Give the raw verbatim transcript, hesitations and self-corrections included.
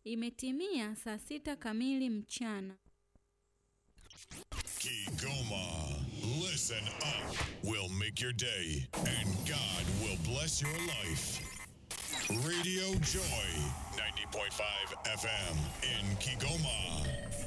Imetimia saa sita kamili mchana. Kigoma, listen up. We'll make your day, and God will bless your life. Radio Joy, ninety point five F M in Kigoma.